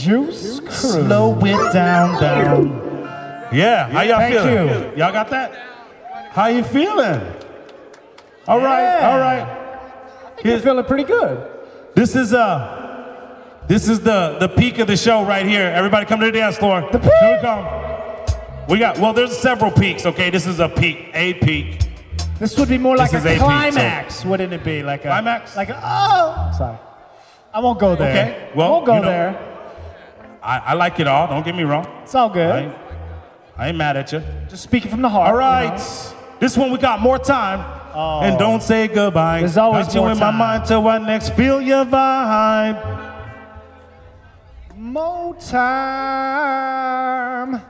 Juice Crew. Slow it down. Yeah, how y'all feeling? Thank you. Y'all got that? How you feeling? All right, all right. You're feeling pretty good. This is the peak of the show right here. Everybody come to the dance floor. The peak? Here we come. We got, well, there's several peaks, okay? This is a peak. This would be more like This a is a peak, climax, wouldn't it be? Like a Climax? Like a, oh, sorry. I won't go there. Okay, well, I won't go you know, there. I like it all, don't get me wrong. It's all good. I ain't mad at you. Just speaking from the heart. All right, you know? this one we got more time. Oh. And don't say goodbye. There's always got you more in time. my mind till I next feel your vibe. More time.